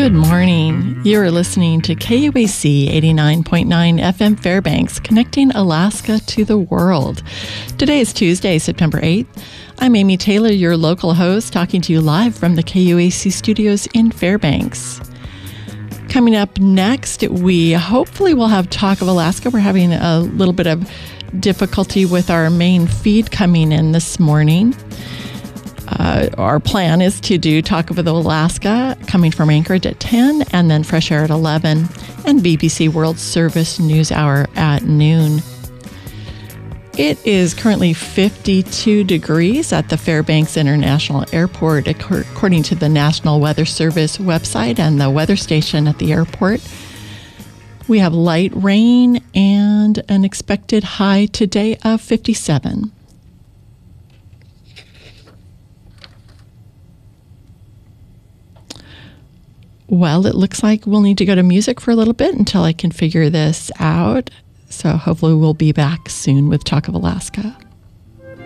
Good morning. You're listening to KUAC 89.9 FM Fairbanks, connecting Alaska to the world. Today is Tuesday, September 8th. I'm Amy Taylor, your local host, talking to you live from the KUAC studios in Fairbanks. Coming up next, we hopefully will have Talk of Alaska. We're having a little bit of difficulty with our main feed coming in this morning. Our plan is to do Talk of Alaska coming from Anchorage at 10 and then Fresh Air at 11 and BBC World Service News Hour at noon. It is currently 52 degrees at the Fairbanks International Airport, according to the National Weather Service website and the weather station at the airport. We have light rain and an expected high today of 57. Well, it looks like we'll need to go to music for a little bit until I can figure this out. So hopefully we'll be back soon with Talk of Alaska.